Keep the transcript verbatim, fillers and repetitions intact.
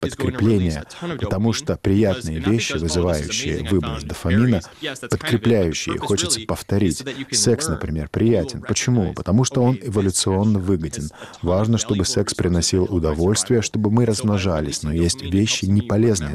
подкрепления, потому что приятные вещи, вызывающие выброс дофамина, подкрепляющие, хочется повторить. Секс, например, приятен. Почему? Потому что он эволюционно выгоден. Важно, чтобы секс приносил удовольствие, чтобы мы размножались, но есть вещи неполезные